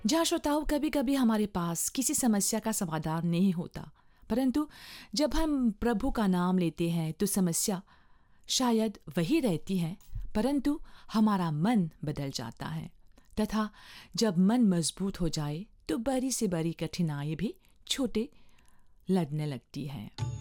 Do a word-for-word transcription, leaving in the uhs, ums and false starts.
जहाँ श्रोताओं कभी कभी हमारे पास किसी समस्या का समाधान नहीं होता, परंतु जब हम प्रभु का नाम लेते हैं तो समस्या शायद वही रहती है, परंतु हमारा मन बदल जाता है। तथा जब मन मजबूत हो जाए तो बड़ी से बड़ी कठिनाई भी छोटे लगने लगती है।